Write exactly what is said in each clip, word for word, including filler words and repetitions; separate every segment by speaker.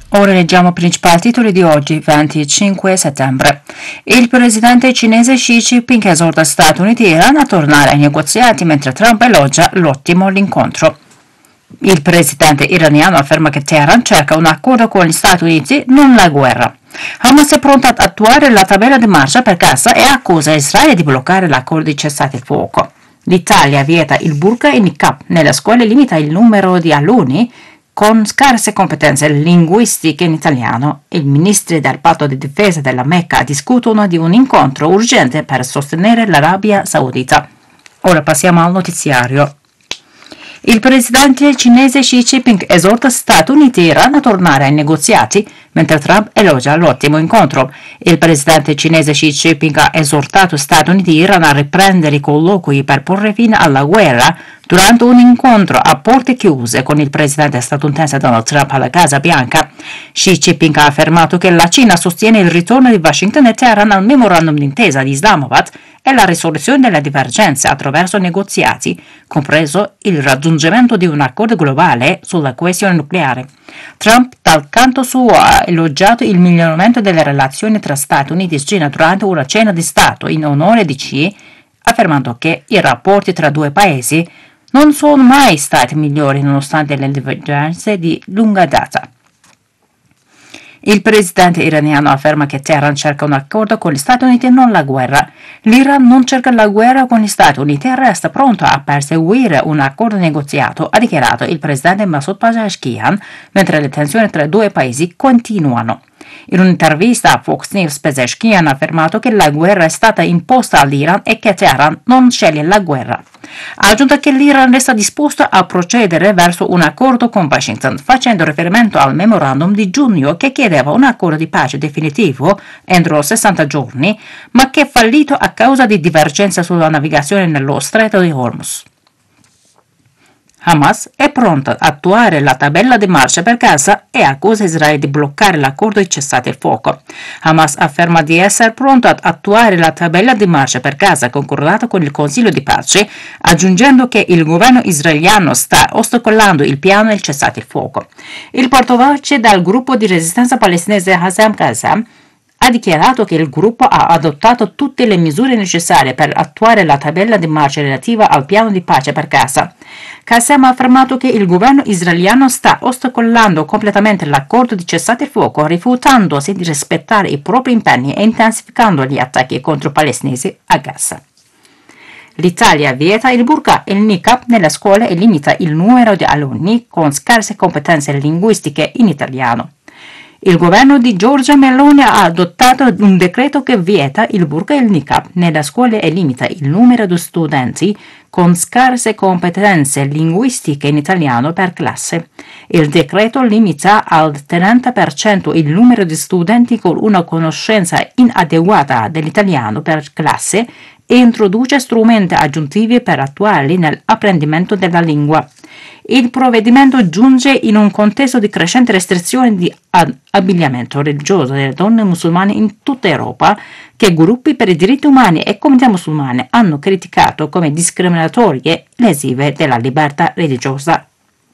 Speaker 1: Ora leggiamo i principali titoli di oggi, venticinque settembre. Il presidente cinese Xi Jinping esorta Stati Uniti e Iran a tornare ai negoziati mentre Trump elogia l'ottimo l'incontro. Il presidente iraniano afferma che Teheran cerca un accordo con gli Stati Uniti, non la guerra. Hamas è pronta ad attuare la tabella di marcia per Gaza e accusa Israele di bloccare l'accordo di cessate il fuoco. L'Italia vieta il burqa e il niqab nelle scuole e limita il numero di alunni con scarse competenze linguistiche in italiano. I ministri del patto di difesa della Mecca discutono di un incontro urgente per sostenere l'Arabia Saudita. Ora passiamo al notiziario. Il presidente cinese Xi Jinping esorta Stati Uniti e Iran a tornare ai negoziati, mentre Trump elogia l'ottimo incontro. Il presidente cinese Xi Jinping ha esortato Stati Uniti e Iran a riprendere i colloqui per porre fine alla guerra durante un incontro a porte chiuse con il presidente statunitense Donald Trump alla Casa Bianca. Xi Jinping ha affermato che la Cina sostiene il ritorno di Washington e Teheran al memorandum d'intesa di Islamabad e la risoluzione delle divergenze attraverso negoziati, compreso il raggiungimento di un accordo globale sulla questione nucleare. Trump, dal canto suo, ha elogiato il miglioramento delle relazioni tra Stati Uniti e Cina durante una cena di Stato in onore di Xi, affermando che i rapporti tra due paesi non sono mai stati migliori nonostante le divergenze di lunga data. Il presidente iraniano afferma che Teheran cerca un accordo con gli Stati Uniti e non la guerra. L'Iran non cerca la guerra con gli Stati Uniti e resta pronto a perseguire un accordo negoziato, ha dichiarato il presidente Masoud Pezeshkian, mentre le tensioni tra i due paesi continuano. In un'intervista a Fox News, Pezeshkian ha affermato che la guerra è stata imposta all'Iran e che Teheran non sceglie la guerra. Ha aggiunto che l'Iran resta disposto a procedere verso un accordo con Washington, facendo riferimento al memorandum di giugno che chiedeva un accordo di pace definitivo entro sessanta giorni, ma che è fallito a causa di divergenze sulla navigazione nello stretto di Hormuz. Hamas è pronta ad attuare la tabella di marcia per Gaza e accusa Israele di bloccare l'accordo di cessate il fuoco. Hamas afferma di essere pronto ad attuare la tabella di marcia per Gaza concordata con il Consiglio di pace, aggiungendo che il governo israeliano sta ostacolando il piano del cessate il fuoco. Il portavoce del gruppo di resistenza palestinese Hassam Qassam ha dichiarato che il gruppo ha adottato tutte le misure necessarie per attuare la tabella di marcia relativa al piano di pace per Gaza. Qassam ha affermato che il governo israeliano sta ostacolando completamente l'accordo di cessate il fuoco, rifiutandosi di rispettare i propri impegni e intensificando gli attacchi contro i palestinesi a Gaza. L'Italia vieta il burqa e il niqab nelle scuole e limita il numero di alunni con scarse competenze linguistiche in italiano. Il governo di Giorgia Meloni ha adottato un decreto che vieta il burqa e il niqab nelle scuole e limita il numero di studenti con scarse competenze linguistiche in italiano per classe. Il decreto limita al trenta per cento il numero di studenti con una conoscenza inadeguata dell'italiano per classe e introduce strumenti aggiuntivi per attuarli nell'apprendimento della lingua. Il provvedimento giunge in un contesto di crescente restrizione di abbigliamento religioso delle donne musulmane in tutta Europa, che gruppi per i diritti umani e comunità musulmane hanno criticato come discriminatorie e lesive della libertà religiosa.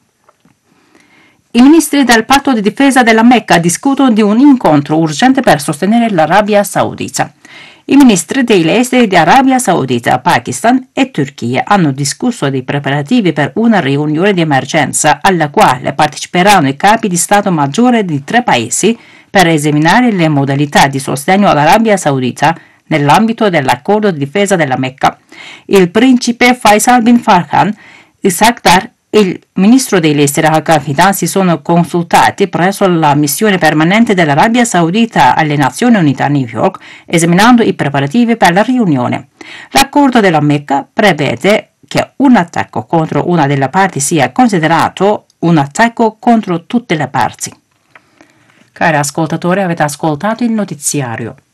Speaker 1: I ministri del patto di difesa della Mecca discutono di un incontro urgente per sostenere l'Arabia Saudita. I ministri degli esteri di Arabia Saudita, Pakistan e Turchia hanno discusso dei preparativi per una riunione di emergenza alla quale parteciperanno i capi di Stato Maggiore di tre paesi per esaminare le modalità di sostegno all'Arabia Saudita nell'ambito dell'accordo di difesa della Mecca. Il principe Faisal bin Farhan, il Saqdar e il ministro degli esteri Hakan Fidan si sono consultati presso la missione permanente dell'Arabia Saudita alle Nazioni Unite a New York, esaminando i preparativi per la riunione. L'accordo della Mecca prevede che un attacco contro una delle parti sia considerato un attacco contro tutte le parti. Cari ascoltatori, avete ascoltato il notiziario.